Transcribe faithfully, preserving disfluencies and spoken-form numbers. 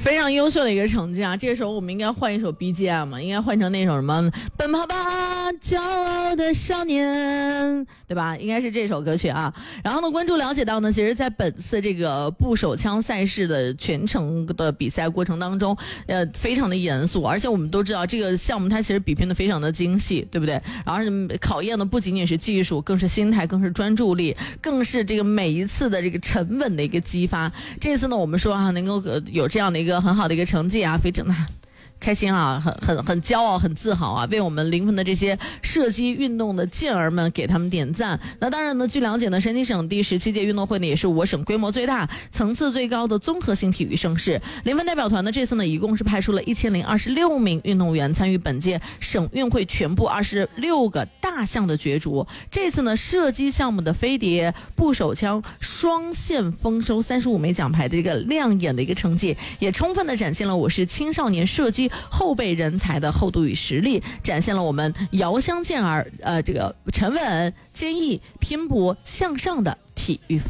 非常优秀的一个成绩啊！这个时候我们应该换一首 B G M 嘛，应该换成那首什么“奔跑吧，骄傲的少年”，对吧？应该是这首歌曲啊。然后呢，关注了解到呢，其实在本次这个步手枪赛事的全程的比赛过程当中，呃，非常的严肃，而且我们都知道这个项目它其实比拼的非常的精细，对不对？然后考验的不仅仅是技术，更是心态，更是专注力，更是这个每一次的这个沉稳的一个激发。这次呢，我们说啊，能够有这样的一个很好的一个成绩啊，非常的开心啊，很很很骄傲，很自豪啊！为我们临汾的这些射击运动的健儿们给他们点赞。那当然呢，据了解呢，山西省第十七届运动会呢，也是我省规模最大、层次最高的综合性体育盛事。临汾代表团呢，这次呢，一共是派出了一千零二十六名运动员参与本届省运会全部二十六个大项的角逐。这次呢，射击项目的飞碟、步手枪双线丰收三十五枚奖牌的一个亮眼的一个成绩，也充分的展现了我市青少年射击后备人才的厚度与实力，展现了我们遥相健儿呃这个沉稳、坚毅、拼搏向上的体育风。